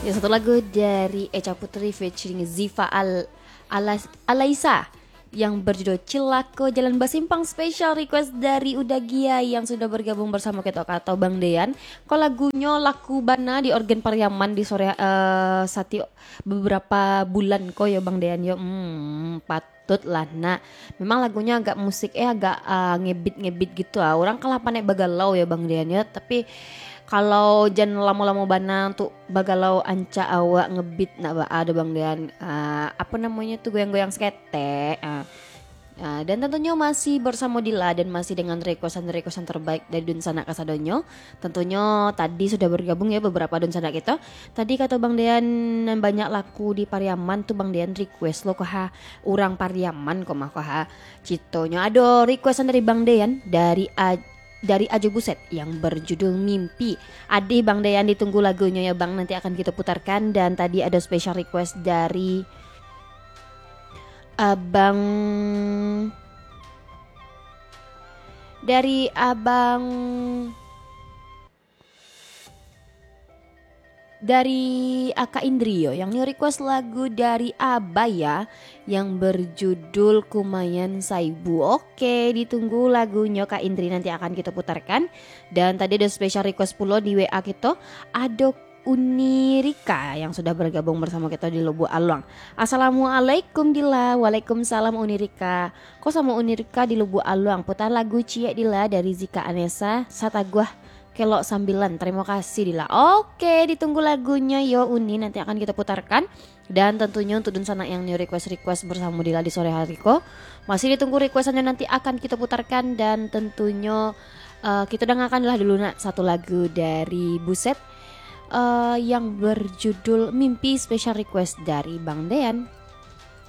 Ya, satu lagu dari Echa Putri featuring Alaisa yang berjudul Cilako Jalan Basimpang, special request dari Udagia yang sudah bergabung bersama kita atau Bang Dean. Kok lagunya laku bana di organ Pariaman di sore sati beberapa bulan kok ya Bang Dean yo. Patut lah. Nah, memang lagunya agak musik agak ngebit-ngebit gitu ah. Orang kalah panek bagalau ya Bang Dean ya, tapi kalau jangan lama-lama bana untuk bagalau anca awak ngebit nak ba ada Bang Dean apa namanya tuh goyang-goyang skete. Dan tentunya masih bersama Dila dan masih dengan requestan terbaik dari Dunsana Kasadonyo. Tentunya tadi sudah bergabung ya beberapa Dunsana kita. Tadi kata Bang Dean banyak laku di Pariaman tuh Bang Dean request lo koha urang Pariaman kok mah koha citonya. Ada requestan dari Bang Dean dari Ajo Buset yang berjudul Mimpi. Adi Bang Dean ditunggu lagunya ya Bang, nanti akan kita putarkan. Dan tadi ada special request dari Abang dari Aka Indrio yang request lagu dari Abaya yang berjudul Kumayan Saibu. Oke, ditunggu lagunya Kak Indri, nanti akan kita putarkan. Dan tadi ada special request pula di WA kita, ada Unirika yang sudah bergabung bersama kita di Lubu Aluang. Assalamualaikum Dila. Waalaikumsalam Unirika. Kok sama Unirika di Lubu Aluang? Putar lagu Cie Dila dari Zika Anessa Sataguah Kelok Sambilan. Terima kasih Dila. Oke, ditunggu lagunya yo Uni, nanti akan kita putarkan. Dan tentunya untuk Dunsana yang new request bersama Dila di sore hari kok masih ditunggu requestannya, nanti akan kita putarkan. Dan tentunya kita dengarkanlah dulu nak satu lagu dari Buset yang berjudul Mimpi, special request dari Bang Dean.